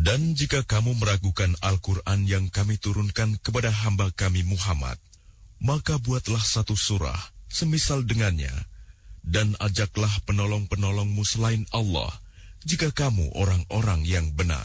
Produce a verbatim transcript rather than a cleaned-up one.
Dan jika kamu meragukan Al-Quran yang kami turunkan kepada hamba kami Muhammad, maka buatlah satu surah semisal dengannya, dan ajaklah penolong-penolongmu selain Allah, jika kamu orang-orang yang benar.